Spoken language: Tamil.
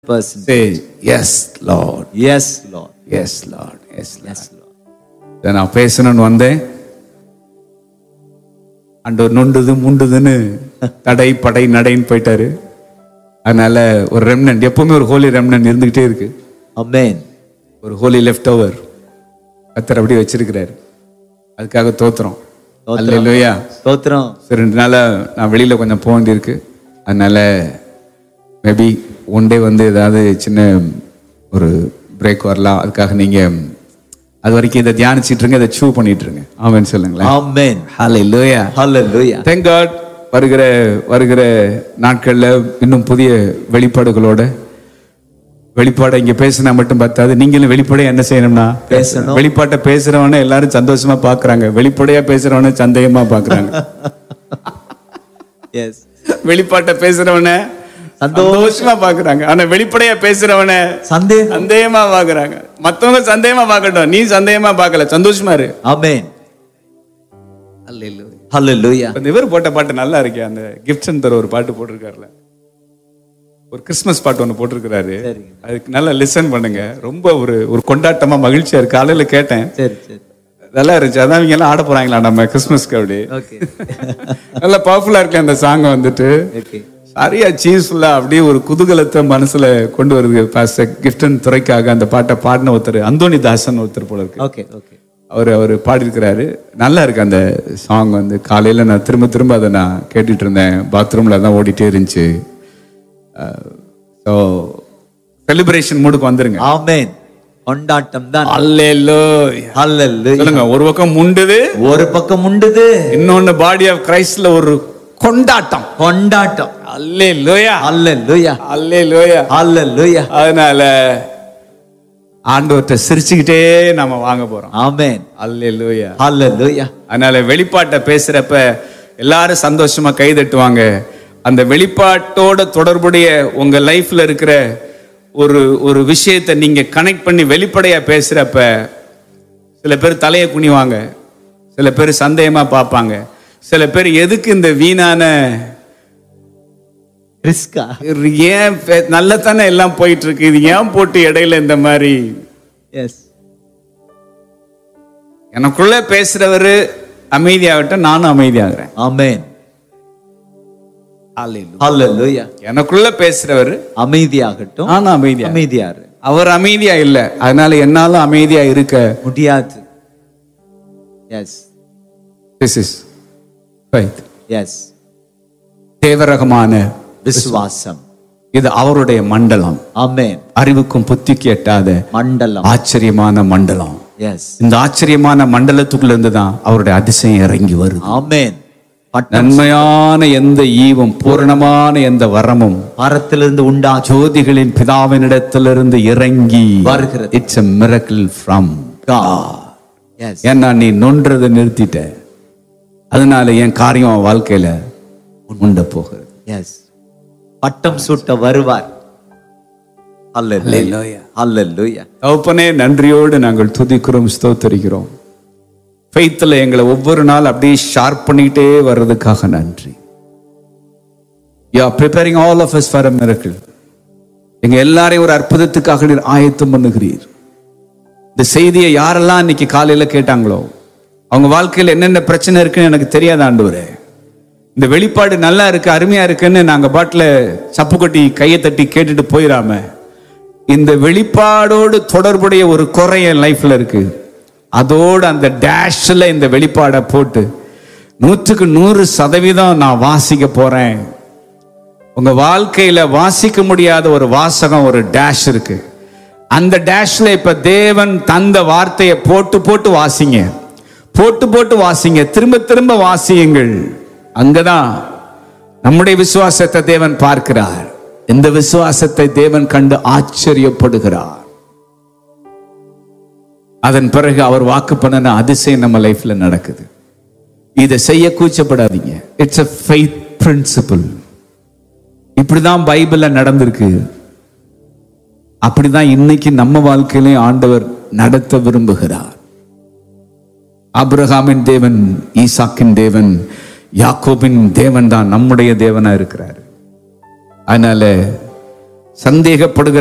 person. Say, yes, Lord. Yes, Lord. Yes, Lord. Yes, Lord. Yes, Lord. நான் பேசணும்னு வந்தேன். ஆண்டவர் நொண்டுது முண்டுதுன்னு தடை படை நடைன்னு போயிட்டாரு. அதனால ஒரு ரெம்னன்ட், எப்பவுமே ஒரு ஹோலி ரெம்னன்ட் இருந்துகிட்டே இருக்கு. Amen. ஒரு ஹோலி லெஃப்ட் ஓவர் கர்த்தர் அப்படி வச்சிருக்கிறாரு. அதுக்காக தோத்துறோம். அல்லேலூயா. ஸ்தோத்திரம். சரி, 2 நாளா நான் வெளியில கொஞ்சம் போக வேண்டியிருக்கு. அதனால மேபி ஒன் டே ஏதாவது சின்ன ஒரு பிரேக் வரலாம். அதுக்காக நீங்க அது வரைக்கும் இதை தியானிச்சிட்டு இருங்க, இதை சூ பண்ணிட்டு இருங்க. ஆமென் சொல்லுங்களேன். Amen. ஹல்லேலூயா. Hallelujah. Thank God. வருகிற நாட்கள்ல இன்னும் புதிய வெளிப்பாடுகளோட வெளிப்பாடை இங்க பேசினா மட்டும் பத்தாது, நீங்களும் வெளிப்படையா என்ன செய்யணும்னா பேசணும். வெளிப்பாட்டை பேசுறவன எல்லாரும் சந்தோஷமா பாக்குறாங்க, வெளிப்படையா பேசுறவன சந்தேகமா பாக்குறாங்க. Yes. வெளிப்பாட்டை பேசுறவன சந்தோஷமா பாக்குறாங்க, ஆனா வெளிப்படையா பேசுறவன சந்தேகமா பாக்குறாங்க. மத்தவங்க சந்தேகமா பார்க்கட்டும், நீ சந்தேகமா பார்க்கல, சந்தோஷமா இரு. Amen. அல்லேலூயா. Hallelujah. அந்த இவர் போட்ட பாட்டு நல்லா இருக்கே, அந்த கிஃப்ட்ஸ் தர ஒரு பாட்டு போட்டிருக்காருல, ஒரு கிறிஸ்மஸ் பாட்டு ஒன்று போட்டிருக்கிறாரு. அதுக்கு நல்லா லிசன் பண்ணுங்க. ரொம்ப ஒரு கொண்டாட்டமா மகிழ்ச்சியா இருக்கு. காலையில கேட்டேன், சரி சரி, நல்லா இருந்துச்சு. அதான் இவங்க எல்லாம் ஆட போறாங்களா நம்ம கிறிஸ்மஸ்க்கு? அப்படி நல்லா பவர்ஃபுல்லா இருக்கு அந்த சாங் வந்துட்டு. சரியா சீஸ்ஃபுல்லா அப்படியே ஒரு குதூகலத்தை மனசுல கொண்டு வருது. பாஸ்டர் கிஃப்டன் துறைக்காக அந்த பாட்டை பாடின ஒருத்தர் அந்தோனி தாசன் ஒருத்தர் போல இருக்கு. ஓகே ஓகே, அவர் பாடியிருக்கிறாரு. நல்லா இருக்கு அந்த சாங். காலையில நான் திரும்ப அதை நான் கேட்டுட்டு இருந்தேன். பாத்ரூம்ல தான் ஓடிட்டே இருந்துச்சு. ஸோ செலிப்ரேஷன் மூடுக்கு வந்துருங்க. ஆமென். கொண்டாட்டம் தான். அல்லேலூயா. ஹல்லேலூயா. சொல்லுங்க, ஒரு பக்கம் முண்டுது, ஒரு பக்கம் முண்டுது, இன்னொன்னு பாடி ஆஃப் கிரைஸ்ட்ல ஒரு கொண்டாட்டம். கொண்டாட்டம். அல்லேலூயா. ஹல்லேலூயா. அல்லேலூயா. ஹல்லேலூயா. அதனால ஆண்டவர்ட்ட சிரிச்சுக்கிட்டே நாம வாங்க போறோம். ஆமென். அல்லேலூயா. ஹல்லேலூயா. அதனால வெளிப்பாட்டை பேசுறப்ப எல்லாரும் சந்தோஷமா கை தட்டுவாங்க. அந்த வெளிப்பாட்டோட தொடர்புடைய உங்க லைஃப்ல இருக்கிற ஒரு விஷயத்தை நீங்க கனெக்ட் பண்ணி வெளிப்படையா பேசுறப்ப சில பேர் தலையை குனிவாங்க, சில பேர் சந்தேகமா பார்ப்பாங்க, சில பேர் எதுக்கு இந்த வீணான ரிஸ்கா, ஏன் நல்லதானே எல்லாம் போயிட்டு இருக்கு, இது ஏன் போட்டு இடையில இந்த மாதிரி. எஸ், எனக்குள்ள பேசுறவரு அமைதியாகட்டும், நானும் அமைதியாகிறேன். ஆமென். அல்லேலூயா. ஹல்லேலூயா. எனக்குள்ள பேசுறவரு அமைதியாகட்டும், நானும் அமைதியாரு. அவர் அமைதியா இல்ல, அதனால என்னாலும் அமைதியா இருக்க முடியாது. S, this is faith. S, தேவரகமான விசுவாசம். இது அவருடைய மண்டலம். ஆமென். அறிவுக்கும் புத்திக்கு எட்டாத மண்டலம், ஆச்சரியமான மண்டலம். எஸ், இந்த ஆச்சரியமான மண்டலத்துக்குள்ள இருந்து தான் அவருடைய அதிசயம் இறங்கி வருது. ஆமென். நன்மையான எந்த ஈவும் பூரணமான எந்த வரமும் மரத்திலிருந்து உண்டா ஜோதிகளின் பிதாவினிடத்திலிருந்து இறங்கி வருகிறது. It's a miracle from God. S, ஏன்னா நீ நொன்றதை நிறுத்திட்ட, அதனால என் காரியம் வாழ்க்கையில உண்ட போகிறது. எஸ், பட்டம் சூட்ட வருவார். ஹல்லேலூயா. ஹல்லேலூயா. தகப்பனே, நன்றியோடு நாங்கள் துதிக்கிறோம், ஸ்தோத்திரிக்கிறோம். ஃபெய்த்ல எங்களை ஒவ்வொரு நாள் அப்படியே ஷார்ப் பண்ணிக்கிட்டே வர்றதுக்காக நன்றி. You are preparing all of us for a miracle. எங்க எல்லாரையும் ஒரு அற்புதத்துக்காக நீர் ஆயத்தம் பண்ணுகிறீர். இந்த செய்தியை யாரெல்லாம் இன்னைக்கு காலையில கேட்டாங்களோ, அவங்க வாழ்க்கையில் என்னென்ன பிரச்சனை இருக்குன்னு எனக்கு தெரியாத ஆண்டவரே, இந்த வெளிப்பாடு நல்லா இருக்கு, அருமையா இருக்குன்னு நாங்க பாட்டில் சப்பு கொட்டி கையை தட்டி கேட்டுட்டு போயிடாம, இந்த வெளிப்பாடோடு தொடர்புடைய ஒரு குறை என் லைஃப்ல இருக்கு, அதோடு அந்த டேஷ்ல இந்த வெளிப்பாடை போட்டு 100க்கு 100% நான் வாசிக்க போறேன். உங்க வாழ்க்கையில வாசிக்க முடியாத ஒரு வாசகம், ஒரு டேஷ் இருக்கு. அந்த டேஷ்ல இப்ப தேவன் தந்த வார்த்தையை போட்டு போட்டு வாசிங்க, போட்டு போட்டு வாசிங்க, திரும்ப திரும்ப வாசியுங்கள். அங்கதான் நம்முடைய விசுவாசத்தை தேவன் பார்க்கிறார். இந்த விசுவாசத்தை தேவன் கண்டு ஆச்சரியப்படுகிறார். அதன் பிறகு அவர் வாக்கு பண்ணின அதிசயம் நம்ம லைஃப்ல நடக்குது. இதை செய்ய கூச்சப்படாதீங்க. It's a faith principle. இப்படிதான் பைபிள்ல நடந்திருக்கு, அப்படிதான் இன்னைக்கு நம்ம வாழ்க்கையிலே ஆண்டவர் நடத்த விரும்புகிறார். ஆபிரகாமின் தேவன், ஈசாக்கின் தேவன், யாக்கோபின் தேவன் தான் நம்முடைய தேவனா இருக்கிறார். அதனால சந்தேகப்படுகிற